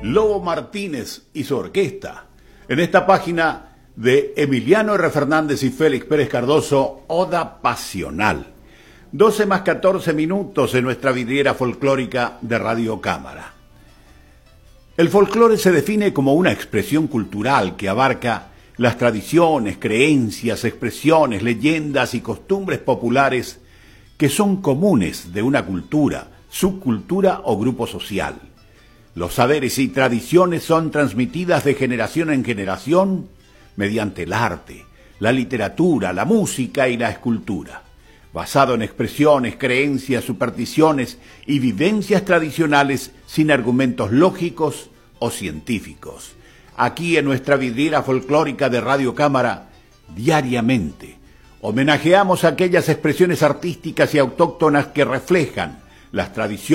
Lobo Martínez y su orquesta. En esta página de Emiliano R. Fernández y Félix Pérez Cardoso, Oda Pasional. 12 más 14 minutos en nuestra vidriera folclórica de Radio Cámara. El folclore se define como una expresión cultural que abarca las tradiciones, creencias, expresiones, leyendas y costumbres populares que son comunes de una cultura, subcultura o grupo social. Los saberes y tradiciones son transmitidas de generación en generación mediante el arte, la literatura, la música y la escultura, basado en expresiones, creencias, supersticiones y vivencias tradicionales sin argumentos lógicos o científicos. Aquí en nuestra vidriera folclórica de Radio Cámara, diariamente, homenajeamos aquellas expresiones artísticas y autóctonas que reflejan las tradiciones